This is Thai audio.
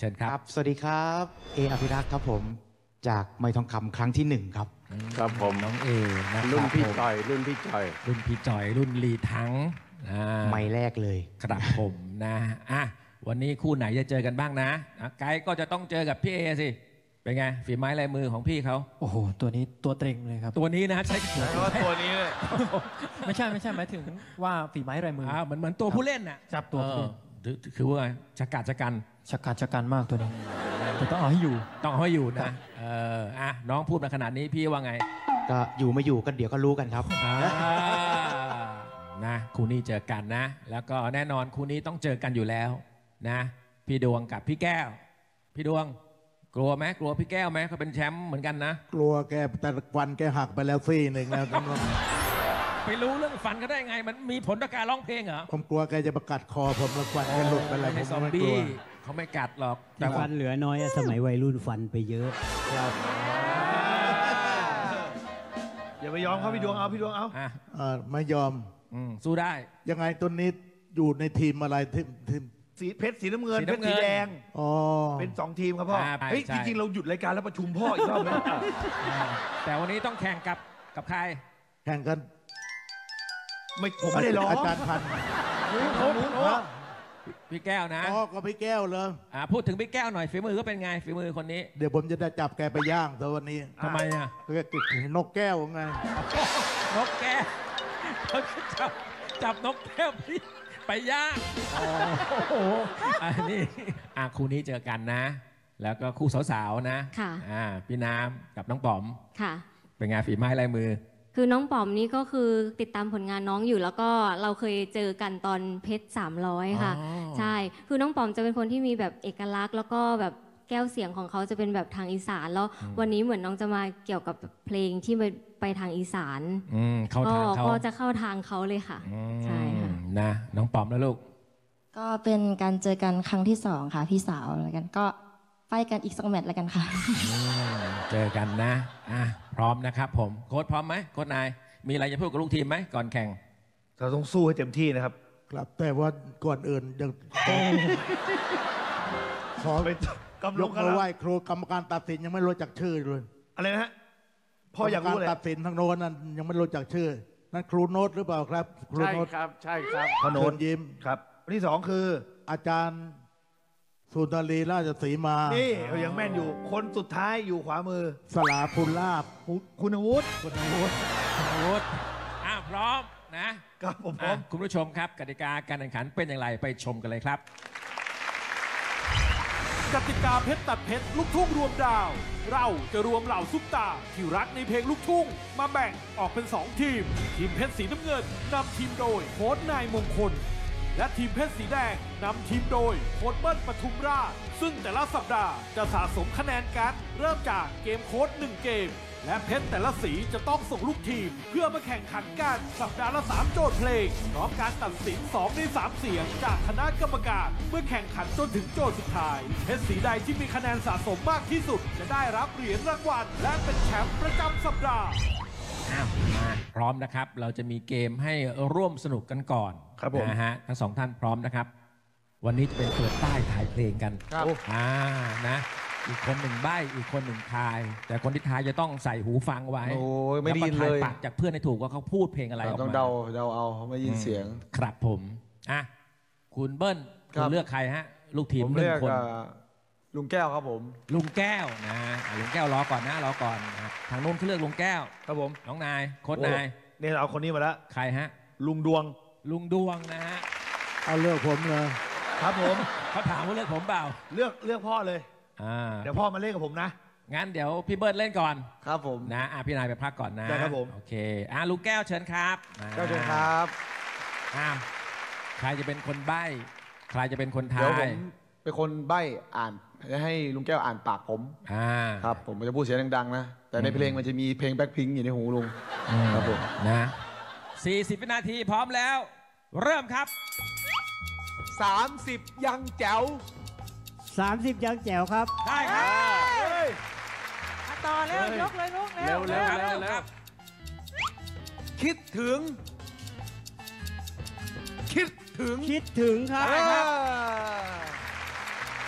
ชิญครับสวัสดีครับอภิรักษ์ครับผมจากไมค์ทองคำครั้งที่1ครับครับผมน้องเอนะครับรุ่นพี่ผมจ่อยรุ่นพี่จ่อยรุ่นพี่จอยรุ่นลีทั้งไมค์แรกเลยครับผมนะวันนี้คู่ไหนจะเจอกันบ้างนะไกด์ก็จะต้องเจอกับพี่เอสิเป็นไงฝีไม้ลายมือของพี่เขาโอ้โห ตัวนี้ตัวเตรงเลยครับตัวนี้นะใช้เพราะว่าตัวนี้เลยไม่ใช่หมายถึงว่าฝีไม้ลายมือเหมือนตัวผู้เล่นน่ะจับตัวผู้เล่นคือว่าชะกาจชะกันชะกันมากตัวนี้แต่ต้องเอาให้อยู่ต้องเอาให้อยู่นะน้องพูดมาขนาดนี้พี่ว่าไงก็อยู่ไม่อยู่ก็เดี๋ยวก็รู้กันครับนะคู่นี้เจอกันนะ แล้วก็แน่นอนคู่นี้ต้องเจอกันอยู่แล้วนะพี่ดวงกับพี่แก้วพี่ดวงกลัวไหมกลัวพี่แก้วไหมเขาเป็นแชมป์เหมือนกันนะกลัวแกแต่วันแกหักไปแล้วซี่หนึ่งแล้วไปรู้เรื่องฟันก็ได้ไงมันมีผลต่อการร้องเพลงเหรอผมกลัวแกจะประกัดคอผมแล้วฟันแกหลุดไปแล้วผไม่มซอมไม่กลับี้วเขาไม่กัดหรอกแต่ฟันเหลือน้อยอะสมัยวัยรุ่นฟันไปเยอะอย่าไปยอมเขาพี่ดวงเอาพี่ดวงเอาไม่ยอมสู้ได้ยังไงตัวนี้อยู่ในทีมอะไรทีมสีเพชรสีน้ำเงินสีเพชน้ำรเงินสีแดงอ๋อเป็น2 ทีมครับพ่อใช่เฮ้ยใช่จริงๆเราหยุดรายการแล้วประชุมพ่ออีกรอบนึงแต่วันนี้ต้องแข่งกับใครแข่งกันผมไม่ได้ร้องอาจารย์พันธ์พี่แก้วนะอ๋อก็พี่แก้วเลยพูดถึงพี่แก้วหน่อยฝีมือก็เป็นไงฝีมือคนนี้เดี๋ยวผมจะได้จับแกไปย่างแต่วันนี้ทำไมอ่ะแกกินนกแก้วไงนกแก้วเขาจะจับนกแก้วพี่ไปย่างอันนี้คู่นี้เจอกันนะ แล้วก็คู่สาวๆนะค่ะพี่น้ำกับน้องป๋อมค่ะเป็นไงฝีไม้ลายมือคือน้องป๋อมนี่ก็คือติดตามผลงานน้องอยู่แล้วก็เราเคยเจอกันตอนเพชร300ค่ะอ๋อใช่คือน้องป๋อมจะเป็นคนที่มีแบบเอกลักษณ์ แล้วก็แบบแก้วเสียงของเขาจะเป็นแบบทางอีสานแล้ววันนี้เหมือนน้องจะมาเกี่ยวกับเพลงที่ไปทางอีสานเข้าทางเขาก็จะเข้าทางเขาเลยค่ะใช่ค่ะนะน้องป๋อมแล้วลูกก็เป็นการเจอกันครั้งที่2ค่ะพี่สาวแล้วกันก็ไฟกันอีกสักแมตช์แล้วกันค่ะเจอกันนะพร้อมนะครับผมโค้ชพร้อมไหมโค้ชนายมีอะไรจะพูดกับลูกทีมไหมก่อนแข่งเราต้องสู้ให้เต็มที่นะครับครับแต่ว่าก่อนอื่นยังขอไปกำยลักงมือไหว้ครูกรรมการตัดสินยังไม่รู้จักชื่อเลยอะไรนะฮะพ่ออยากรู้เลยกรรมตัดสินทางโน้นนั้นยังไม่รู้จักชื่อนั่นครูโน้ตหรือเปล่าครับครูใช่โน้ตครับใช่ครับพเชิโนนญยิ้มครับวันที่2คืออาจารย์สุนทรีราชสีมานี่เรายังแม่นอยู่คนสุดท้ายอยู่ขวามือสลาภูลาภคุณวุฒิพร้อมนะครับผมพร้อมคุณผู้ชมครับกติกาการแข่งขันเป็นอย่างไรไปชมกันเลยครับกติกาเพชรตัดเพชรลูกทุ่งรวมดาว เราจะรวมเหล่าซุปตาที่รักในเพลงลูกทุ่งมาแบ่งออกเป็น 2 ทีม ทีมเพชรสีน้ำเงินนำทีมโดยโค้ชนายมงคล และทีมเพชรสีแดงนำทีมโดยโค้ชเบิ้ลปทุมราช ซึ่งแต่ละสัปดาห์จะสะสมคะแนนกันเริ่มจากเกมโค้ช1 เกม และเพชรแต่ละสีจะต้องส่งลูกทีม เพื่อมาแข่งขันกันสัปดาห์ละ 3 โจทย์เพลงพร้อมการตัดสิน 2 ใน 3 เสียงจากคณะกรรมการเมื่อแข่งขันจนถึงโจทย์สุดท้ายเพชรสีใดที่มีคะแนนสะสมมากที่สุด จะได้รับเหรียญรางวัลและเป็นแชมป์ประจำสัปดาห์มาพร้อมนะครับเราจะมีเกมให้ร่วมสนุกกันก่อนครับผมนะฮะทั้ง2ท่านพร้อมนะครับ วันนี้จะเป็นเปิดป้ายถ่ายเพลงกันครับนะอีกคนหนึ่งใบ้อีกคนหนึ่งทาย แต่คนที่ทายจะต้องใส่หูฟังไว้โอ้ยไม่ได้ยินเลยแวก็ทาปากจากเพื่อนให้ถูกว่าเขาพูดเพลงอะไรออกต้องมาเดาเอาไม่ยินเสียงครับผมคุณเบิ้ลครัคุณบเลือกใครฮะ ลูกทีมผมหนึ่เรีงยกคนลุงแก้วครับผมลุงแก้วนะลุงแก้วรอก่อนนะรอก่อนนะทางโน้นเขาเลือกลุงแก้วครับผมน้องนายโค้ชนายเนี่ยเราเอาคนนี้มาแล้วใครฮะลุงดวงลุงดวงนะฮะเอาเลือกผมเลยครับผมเขาถามว่าเลือกผมเปล่าเลือกพ่อเลย เดี๋ยวพ่อมาเล่นกับผมนะงั้นเดี๋ยวพี่เบิร์ดเล่นก่อนครับผมนะพี่นายไปพักก่อนนะได้ครับผมโอเคลุงแก้วเชิญครับมาแก้วเชิญครับใครจะเป็นคนใบ้ ใครจะเป็นคนทาเดี๋ยวผยมเป็นคนใบ้อ่านให้ลุงแก้วอ่านปากผม ครับผมจะพูดเสียงดังๆนะ แต่ในเพลงมันจะมีเพลงแบ็คพิงค์อยู่ในหูลุง ครับผมนะ40 วินาทีพร้อมแล้ว เริ่มครับ 30 ยังแจ๋ว 30 ยังแจ๋วครับได้ครับต่อเร็วยกเลยลูกเร็วเร็วครับคิดถึง คิดถึงคิดถึงครับอ่า